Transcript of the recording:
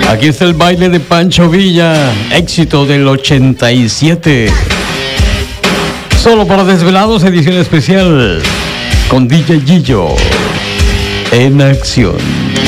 Aquí está el baile de Pancho Villa, éxito del 87. Solo para desvelados, edición especial con DJ Gillo en acción.